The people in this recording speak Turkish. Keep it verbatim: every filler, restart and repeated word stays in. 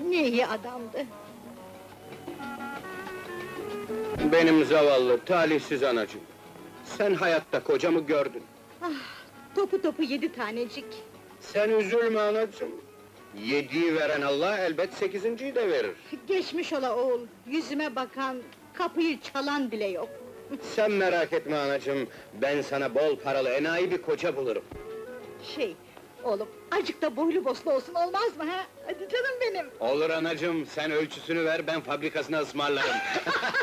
Ne iyi adamdı. Benim zavallı, talihsiz anacığım. Sen hayatta kocamı gördün. Ah, topu topu yedi tanecik. Sen üzülme anacığım. Yediği veren Allah elbet sekizinciyi de verir. Geçmiş ola oğul, yüzüme bakan, kapıyı çalan bile yok. Sen merak etme anacığım, ben sana bol paralı enayi bir koca bulurum. Şey, oğlum, acık da boylu boslu olsun olmaz mı ha? Hadi canım benim! Olur anacığım, sen ölçüsünü ver, ben fabrikasına ısmarlarım.